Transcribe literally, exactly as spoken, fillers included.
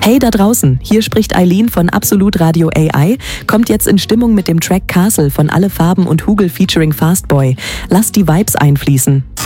Hey da draußen, hier spricht Eileen von Absolut Radio A I, kommt jetzt in Stimmung mit dem Track Castle von Alle Farben und Hugel featuring Fastboy. Lasst die Vibes einfließen.